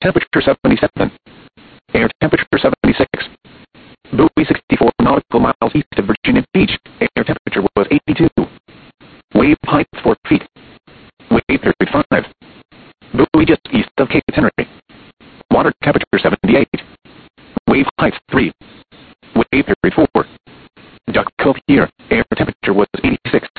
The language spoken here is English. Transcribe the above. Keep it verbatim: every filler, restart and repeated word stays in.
temperature seventy-seven. Air temperature seventy-six. Buoy sixty-four nautical miles east of Virginia Beach. Air temperature was eighty-two. Wave height four feet. Wave period five. Buoy just east of Cape Henry. Water temperature seventy-eight. Wave height three. Wave period four. Duck Cove Pier. Air temperature was eighty-six.